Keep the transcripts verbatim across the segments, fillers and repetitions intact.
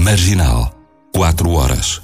Marginal, quatro horas.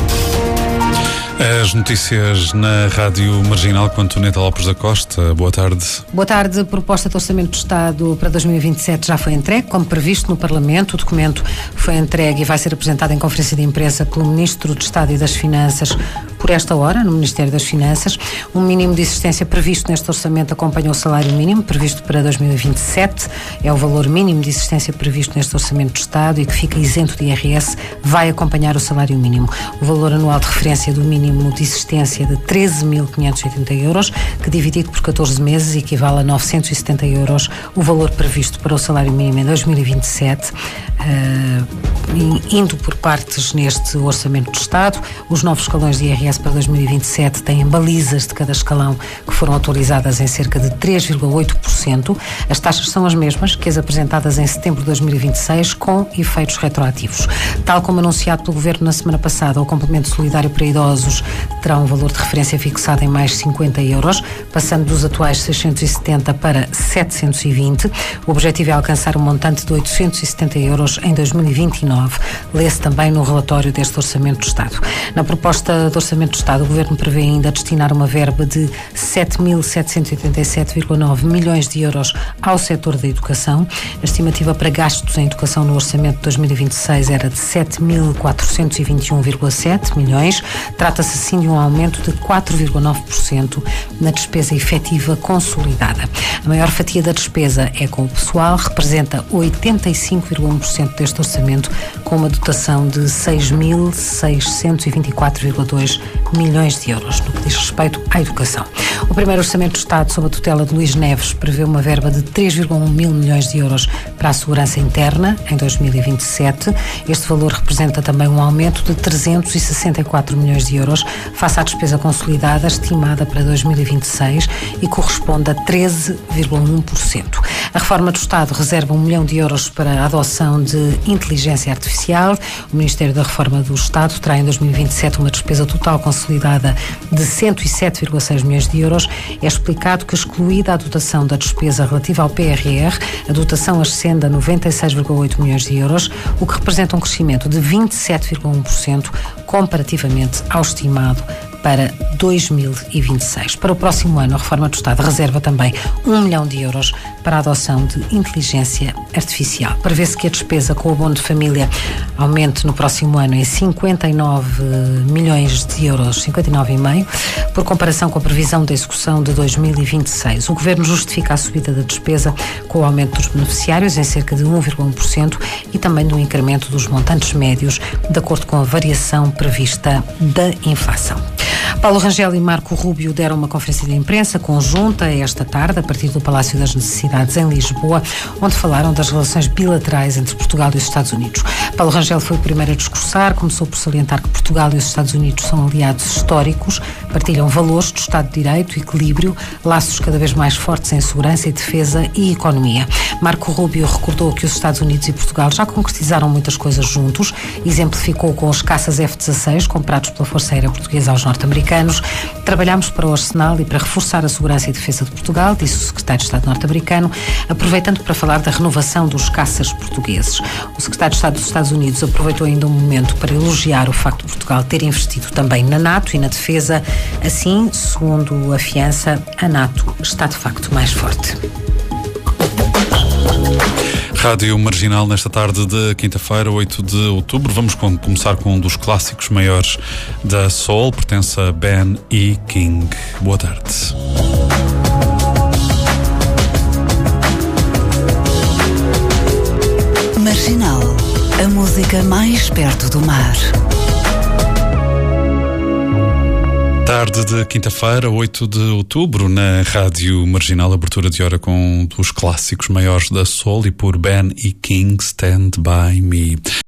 As notícias na Rádio Marginal com Antoneta Lopes da Costa. Boa tarde. Boa tarde. A proposta de Orçamento de Estado para dois mil e vinte e sete já foi entregue, como previsto no Parlamento. O documento foi entregue e vai ser apresentado em conferência de imprensa pelo Ministro de Estado e das Finanças por esta hora, no Ministério das Finanças. O mínimo de existência previsto neste orçamento acompanha o salário mínimo previsto para dois mil e vinte e sete. É o valor mínimo de existência previsto neste Orçamento de Estado e que fica isento de I R S, vai acompanhar o salário mínimo. O valor anual de referência do mínimo de existência de treze mil quinhentos e oitenta euros, que dividido por catorze meses equivale a novecentos e setenta euros, o valor previsto para o salário mínimo em dois mil e vinte e sete, uh, indo por partes neste Orçamento de Estado. Os novos escalões de I R S para dois mil e vinte e sete têm balizas de cada escalão que foram atualizadas em cerca de três vírgula oito por cento. As taxas são as mesmas que as apresentadas em setembro de dois mil e vinte e seis, com efeitos retroativos. Tal como anunciado pelo Governo na semana passada, o complemento solidário para idosos terá um valor de referência fixado em mais cinquenta euros, passando dos atuais seiscentos e setenta para setecentos e vinte. O objetivo é alcançar um montante de oitocentos e setenta euros em dois mil e vinte e nove. Lê-se também no relatório deste Orçamento de Estado. Na proposta de Orçamento de Estado, o Governo prevê ainda destinar uma verba de sete mil setecentos e oitenta e sete vírgula nove milhões de euros ao setor da educação. A estimativa para gastos em educação no Orçamento de dois mil e vinte e seis era de sete mil quatrocentos e vinte e um vírgula sete milhões. Trata-se assim de um aumento de quatro vírgula nove por cento na despesa efetiva consolidada. A maior fatia da despesa é com o pessoal, representa oitenta e cinco vírgula um por cento deste orçamento, com uma dotação de seis mil seiscentos e vinte e quatro vírgula dois milhões de euros, no que diz respeito à educação. O primeiro Orçamento de Estado, sob a tutela de Luís Neves, prevê uma verba de três vírgula um mil milhões de euros para a segurança interna em dois mil e vinte e sete. Este valor representa também um aumento de trezentos e sessenta e quatro milhões de euros face à despesa consolidada estimada para dois mil e vinte e seis e corresponde a treze vírgula um por cento. A reforma do Estado reserva um milhão de euros para a adoção de inteligência artificial. O Ministério da Reforma do Estado terá em dois mil e vinte e sete uma despesa total consolidada de cento e sete vírgula seis milhões de euros. É explicado que, excluída a dotação da despesa relativa ao P R R, a dotação ascende a noventa e seis vírgula oito milhões de euros, o que representa um crescimento de vinte e sete vírgula um por cento comparativamente ao estimado para dois mil e vinte e seis. Para o próximo ano, a Reforma do Estado reserva também um milhão de euros para a adoção de inteligência artificial. Prevê-se que a despesa com o abono de família aumente no próximo ano em cinquenta e nove milhões de euros, cinquenta e nove vírgula cinco, por comparação com a previsão da execução de dois mil e vinte e seis. O Governo justifica a subida da despesa com o aumento dos beneficiários em cerca de um vírgula um por cento e também no incremento dos montantes médios, de acordo com a variação prevista da inflação. Paulo Rangel e Marco Rubio deram uma conferência de imprensa conjunta esta tarde, a partir do Palácio das Necessidades, em Lisboa, onde falaram das relações bilaterais entre Portugal e os Estados Unidos. Paulo Rangel foi o primeiro a discursar, começou por salientar que Portugal e os Estados Unidos são aliados históricos, partilham valores do Estado de Direito, equilíbrio, laços cada vez mais fortes em segurança e defesa e economia. Marco Rubio recordou que os Estados Unidos e Portugal já concretizaram muitas coisas juntos, exemplificou com os caças F dezasseis comprados pela Força Aérea Portuguesa aos norte-americanos. Trabalhamos para o arsenal e para reforçar a segurança e defesa de Portugal, disse o secretário de Estado norte-americano, aproveitando para falar da renovação dos caças portugueses. O secretário de Estado dos Estados Unidos aproveitou ainda um momento para elogiar o facto de Portugal ter investido também na NATO e na defesa. Assim, segundo a fiança, a NATO está de facto mais forte. Rádio Marginal nesta tarde de quinta-feira, oito de outubro. Vamos com, começar com um dos clássicos maiores da soul, pertence a Ben E. King. Boa tarde. Marginal, a música mais perto do mar. Tarde de quinta-feira, oito de outubro, na Rádio Marginal, abertura de hora com um dos clássicos maiores da soul e por Ben E. King, Stand By Me.